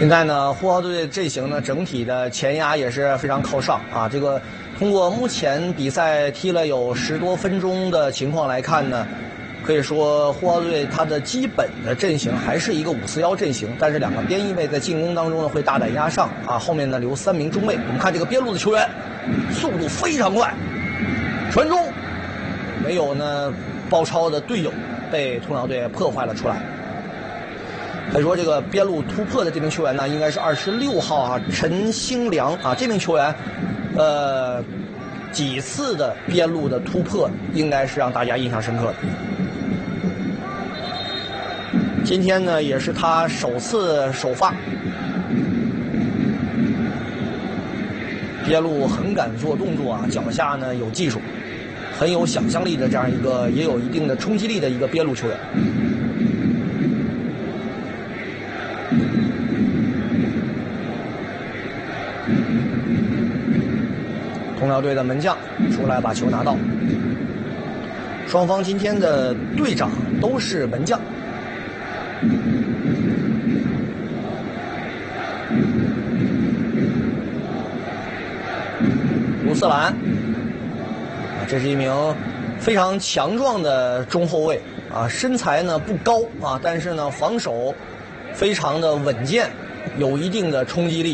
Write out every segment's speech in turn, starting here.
现在呢，呼和浩特队阵型呢，整体的前压也是非常靠上啊。这个通过目前比赛踢了有10多分钟的情况来看呢，可以说呼和浩特队它的基本的阵型还是一个5-4-1阵型，但是两个边翼位在进攻当中呢会大胆压上啊，后面呢留3名中卫。我们看这个边路的球员，速度非常快，传中没有呢包抄的队友被通辽队破坏了出来。可以说这个边路突破的这名球员呢，应该是26号啊，陈兴良啊，这名球员，几次的边路的突破，应该是让大家印象深刻的。今天呢，也是他首次首发，边路很敢做动作啊，脚下呢有技术，很有想象力的这样一个，也有一定的冲击力的一个边路球员。通辽队的门将出来把球拿到。双方今天的队长都是门将。卢瑟兰，这是一名非常强壮的中后卫啊，身材呢不高啊，但是呢防守非常的稳健，有一定的冲击力。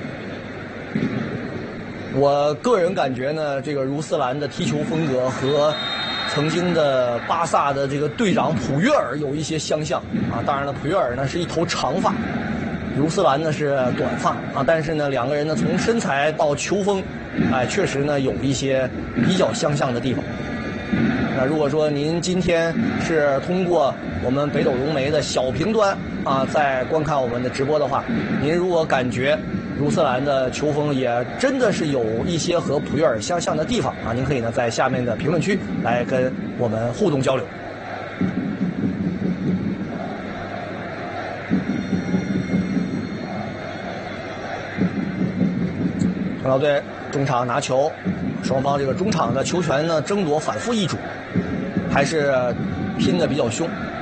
我个人感觉呢，这个卢瑟兰的踢球风格和曾经的巴萨的这个队长普约尔有一些相像啊。当然了，普约尔呢是一头长发，卢瑟兰呢是短发啊。但是呢，两个人呢从身材到球风，确实呢有一些比较相像的地方。那如果说您今天是通过我们北斗融媒的小屏端啊在观看我们的直播的话，您如果感觉卢瑟兰的球风也真的是有一些和普约尔相像的地方啊，您可以呢在下面的评论区来跟我们互动交流。通辽队中场拿球，双方这个中场的球权呢争夺反复易主，还是拼得比较凶。